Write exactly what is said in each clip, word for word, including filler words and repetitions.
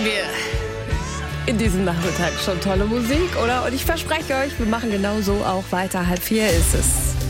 wir in diesem Nachmittag schon tolle Musik, oder? Und ich verspreche euch, wir machen genau so auch weiter. Halb vier ist es.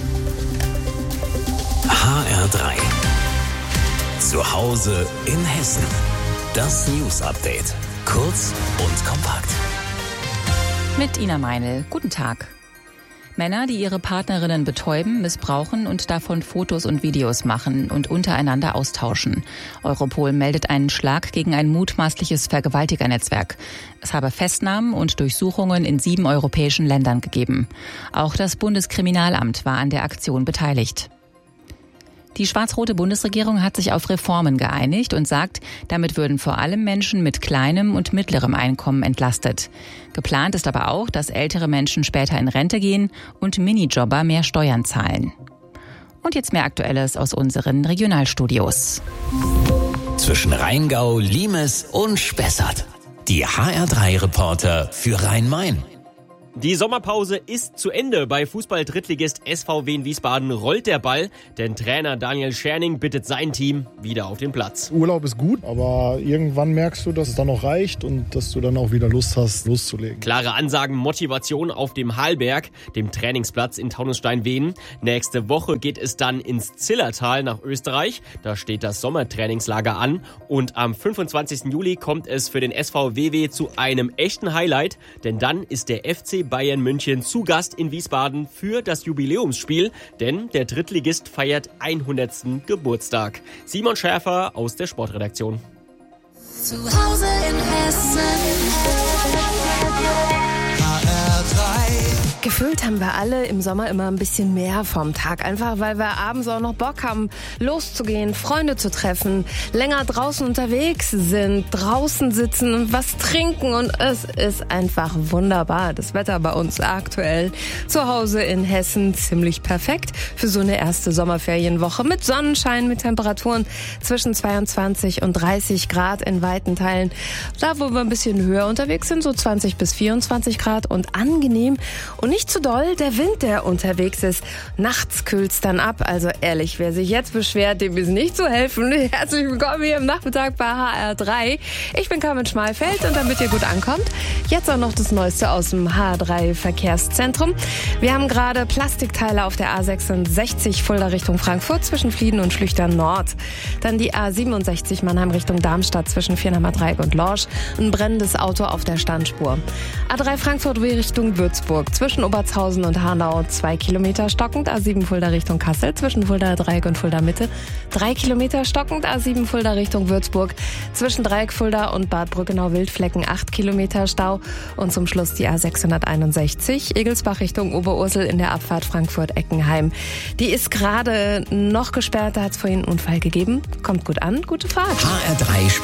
H R drei. Zu Hause in Hessen. Das News Update. Kurz und kompakt. Mit Ina Meinl. Guten Tag. Männer, die ihre Partnerinnen betäuben, missbrauchen und davon Fotos und Videos machen und untereinander austauschen. Europol meldet einen Schlag gegen ein mutmaßliches Vergewaltigernetzwerk. Es habe Festnahmen und Durchsuchungen in sieben europäischen Ländern gegeben. Auch das Bundeskriminalamt war an der Aktion beteiligt. Die schwarz-rote Bundesregierung hat sich auf Reformen geeinigt und sagt, damit würden vor allem Menschen mit kleinem und mittlerem Einkommen entlastet. Geplant ist aber auch, dass ältere Menschen später in Rente gehen und Minijobber mehr Steuern zahlen. Und jetzt mehr Aktuelles aus unseren Regionalstudios. Zwischen Rheingau, Limes und Spessart. Die H R drei Reporter für Rhein-Main. Die Sommerpause ist zu Ende. Bei Fußball-Drittligist S V W in Wiesbaden rollt der Ball, denn Trainer Daniel Scherning bittet sein Team wieder auf den Platz. Urlaub ist gut, aber irgendwann merkst du, dass es dann auch reicht und dass du dann auch wieder Lust hast, loszulegen. Klare Ansagen, Motivation auf dem Halberg, dem Trainingsplatz in Taunusstein-Wehen. Nächste Woche geht es dann ins Zillertal nach Österreich. Da steht das Sommertrainingslager an. Und am fünfundzwanzigsten Juli kommt es für den S V W W zu einem echten Highlight, denn dann ist der F C Bayern München zu Gast in Wiesbaden für das Jubiläumsspiel, denn der Drittligist feiert hundertsten Geburtstag. Simon Schäfer aus der Sportredaktion. Zu Hause in Hessen. H R drei. Gefühlt haben wir alle im Sommer immer ein bisschen mehr vom Tag. Einfach, weil wir abends auch noch Bock haben, loszugehen, Freunde zu treffen, länger draußen unterwegs sind, draußen sitzen und was trinken. Und es ist einfach wunderbar. Das Wetter bei uns aktuell zu Hause in Hessen ziemlich perfekt für so eine erste Sommerferienwoche mit Sonnenschein, mit Temperaturen zwischen zweiundzwanzig und dreißig Grad in weiten Teilen. Da, wo wir ein bisschen höher unterwegs sind, so zwanzig bis vierundzwanzig Grad und angenehm. Und nicht zu doll, der Wind, der unterwegs ist. Nachts kühlt's dann ab. Also ehrlich, wer sich jetzt beschwert, dem ist nicht zu helfen. Herzlich willkommen hier am Nachmittag bei H R drei. Ich bin Carmen Schmalfeld und damit ihr gut ankommt, jetzt auch noch das Neueste aus dem H R drei Verkehrszentrum. Wir haben gerade Plastikteile auf der A sechsundsechzig Fulda Richtung Frankfurt zwischen Flieden und Schlüchtern Nord. Dann die A siebenundsechzig Mannheim Richtung Darmstadt zwischen Vierheimer Dreieck und Lorsch. Ein brennendes Auto auf der Standspur. A drei Frankfurt Richtung Würzburg zwischen Obertshausen und Hanau zwei Kilometer stockend, A sieben Fulda Richtung Kassel zwischen Fulda Dreieck und Fulda Mitte drei Kilometer stockend, A sieben Fulda Richtung Würzburg zwischen Dreieck Fulda und Bad Brückenau-Wildflecken acht Kilometer Stau und zum Schluss die A sechshunderteinundsechzig Egelsbach Richtung Oberursel in der Abfahrt Frankfurt-Eckenheim. Die ist gerade noch gesperrt, da hat es vorhin einen Unfall gegeben. Kommt gut an, gute Fahrt. H R drei